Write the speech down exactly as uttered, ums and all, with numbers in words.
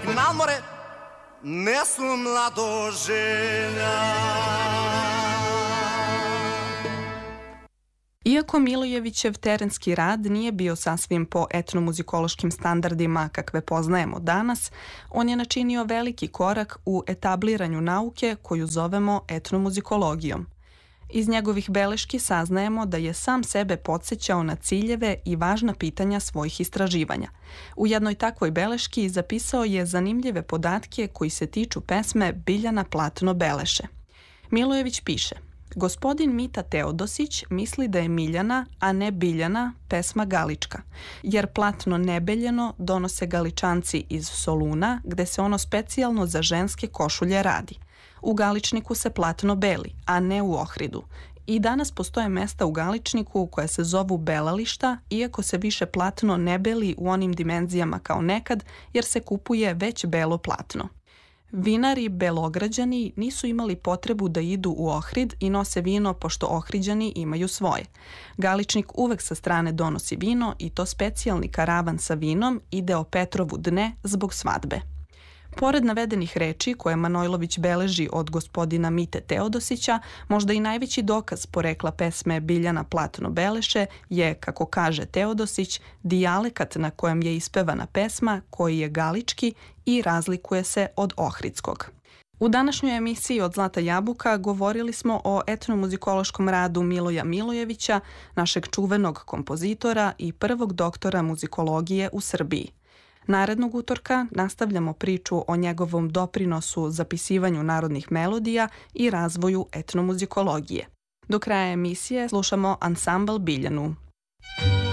na more ne su mladoženja. Iako Milojevićev terenski rad nije bio sasvim po etnomuzikološkim standardima kakve poznajemo danas, on je načinio veliki korak u etabliranju nauke koju zovemo etnomuzikologijom. Iz njegovih beleški saznajemo da je sam sebe podsjećao na ciljeve i važna pitanja svojih istraživanja. U jednoj takvoj beleški zapisao je zanimljive podatke koji se tiču pesme Biljana Platno Beleše. Milojević piše: Gospodin Mita Teodosić misli da je Miljana, a ne Biljana, pesma galička, jer platno nebeljeno donose Galičanci iz Soluna, gde se ono specijalno za ženske košulje radi. U Galičniku se platno beli, a ne u Ohridu. I danas postoje mesta u Galičniku koje se zovu belališta, iako se više platno ne beli u onim dimenzijama kao nekad, jer se kupuje već belo platno. Vinari Belograđani nisu imali potrebu da idu u Ohrid i nose vino pošto Ohriđani imaju svoje. Galičnik uvek sa strane donosi vino i to specijalni karavan sa vinom ide o Petrovu dne zbog svadbe. Pored navedenih reči koje Manojlović beleži od gospodina Mite Teodosića, možda i najveći dokaz porekla pesme Biljana Platno Beleše je, kako kaže Teodosić, dijalekat na kojem je ispevana pesma, koji je galički i razlikuje se od ohridskog. U današnjoj emisiji Od Zlata jabuka govorili smo o etnomuzikološkom radu Miloja Milojevića, našeg čuvenog kompozitora i prvog doktora muzikologije u Srbiji. Narednog utorka nastavljamo priču o njegovom doprinosu zapisivanju narodnih melodija i razvoju etnomuzikologije. Do kraja emisije slušamo ansambl Biljanu.